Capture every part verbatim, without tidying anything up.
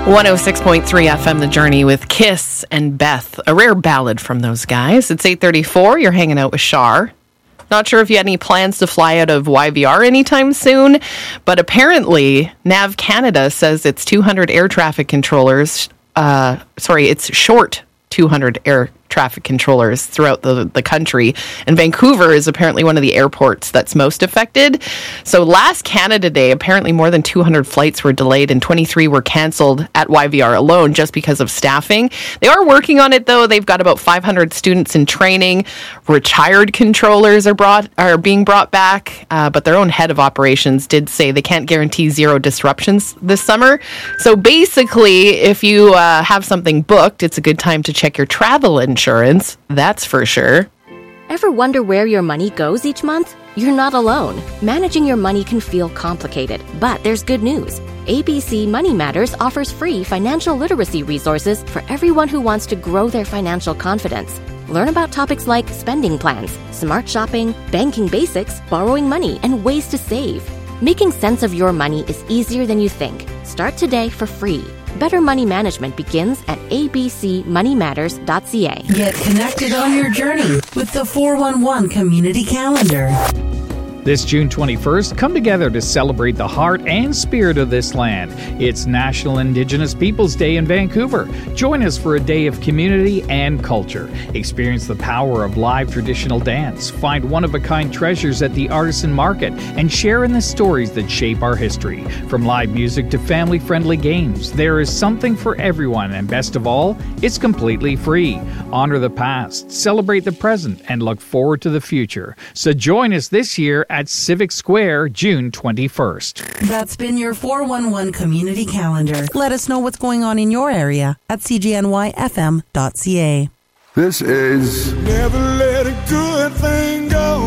one oh six point three F M, The Journey with Kiss and Beth. A rare ballad from those guys. It's eight thirty-four. You're hanging out with Shar. Not sure if you had any plans to fly out of Y V R anytime soon, but apparently Nav Canada says it's two hundred air traffic controllers, uh, sorry, it's short two hundred air traffic controllers throughout the, the country. And Vancouver is apparently one of the airports that's most affected. So last Canada Day, apparently more than two hundred flights were delayed and twenty-three were canceled at Y V R alone just because of staffing. They are working on it, though. They've got about five hundred students in training. Retired controllers are brought are being brought back, uh, but their own head of operations did say they can't guarantee zero disruptions this summer. So basically, if you uh, have something booked, it's a good time to check your travel insurance, that's for sure. Ever wonder where your money goes each month? You're not alone. Managing your money can feel complicated, but there's good news. A B C Money Matters offers free financial literacy resources for everyone who wants to grow their financial confidence. Learn about topics like spending plans, smart shopping, banking basics, borrowing money, and ways to save. Making sense of your money is easier than you think. Start today for free. Better money management begins at a b c money matters dot c a. Get connected on your journey with the four one one Community Calendar. This June twenty-first, come together to celebrate the heart and spirit of this land. It's National Indigenous Peoples Day in Vancouver. Join us for a day of community and culture. Experience the power of live traditional dance. Find one-of-a-kind treasures at the Artisan Market and share in the stories that shape our history. From live music to family-friendly games, there is something for everyone, and best of all, it's completely free. Honor the past, celebrate the present, and look forward to the future. So join us this year at at Civic Square, June twenty-first. That's been your four one one Community Calendar. Let us know what's going on in your area at c g n y f m dot c a. This is Never Let a Good Thing Go.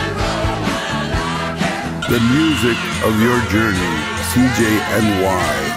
The music of your journey, C J N Y.